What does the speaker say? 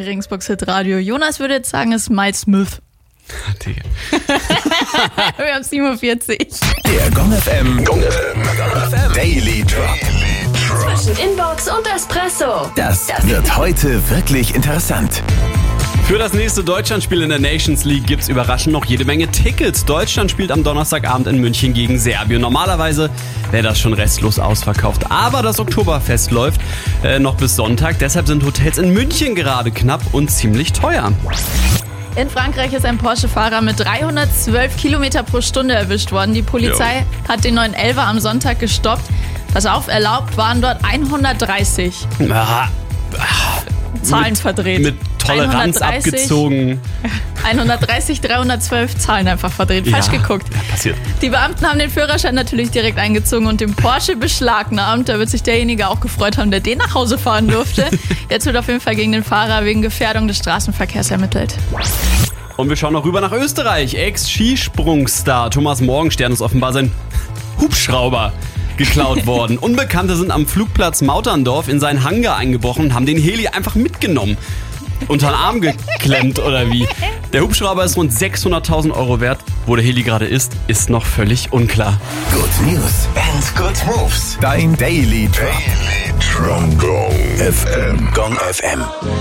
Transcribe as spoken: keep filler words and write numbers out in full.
Regensburgs Hitradio. Jonas würde jetzt sagen, es ist Miles Smith. Digga. Wir haben sieben Uhr vierzig. Der Gong F M, Gong F M Daily Drop. Zwischen Inbox und Espresso. Das wird heute wirklich interessant. Für das nächste Deutschlandspiel in der Nations League gibt's überraschend noch jede Menge Tickets. Deutschland spielt am Donnerstagabend in München gegen Serbien. Normalerweise wäre das schon restlos ausverkauft. Aber das Oktoberfest läuft äh, noch bis Sonntag. Deshalb sind Hotels in München gerade knapp und ziemlich teuer. In Frankreich ist ein Porsche-Fahrer mit dreihundertzwölf Kilometer pro Stunde erwischt worden. Die Polizei jo. hat den neun elfer am Sonntag gestoppt. Pass auf, erlaubt waren dort hundertdreißig. Ah, Zahlen mit, verdreht. Mit Toleranz hundertdreißig, abgezogen. hundertdreißig, dreihundertzwölf Zahlen einfach verdreht. Falsch ja, geguckt. Ja, passiert. Die Beamten haben den Führerschein natürlich direkt eingezogen und den Porsche beschlagnahmt. Da wird sich derjenige auch gefreut haben, der den nach Hause fahren durfte. Jetzt wird auf jeden Fall gegen den Fahrer wegen Gefährdung des Straßenverkehrs ermittelt. Und wir schauen noch rüber nach Österreich. Ex-Skisprungstar Thomas Morgenstern ist offenbar sein Hubschrauber geklaut worden. Unbekannte sind am Flugplatz Mauterndorf in seinen Hangar eingebrochen und haben den Heli einfach mitgenommen. Unter den Arm geklemmt oder wie. Der Hubschrauber ist rund sechshunderttausend Euro wert. Wo der Heli gerade ist, ist noch völlig unklar. Good News and good moves. Dein Daily Drop. Daily Drop. Gong F M. Gong F M.